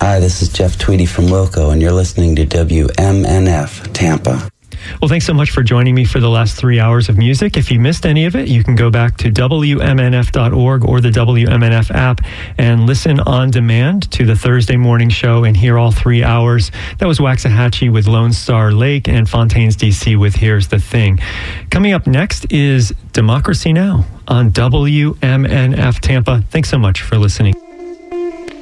Hi, this is Jeff Tweedy from Wilco, and you're listening to WMNF Tampa. Well, thanks so much for joining me for the last 3 hours of music. If you missed any of it, you can go back to WMNF.org or the WMNF app and listen on demand to the Thursday morning show and hear all 3 hours. That was Waxahachie with Lone Star Lake and Fontaines DC with Here's the Thing. Coming up next is Democracy Now! On WMNF Tampa. Thanks so much for listening.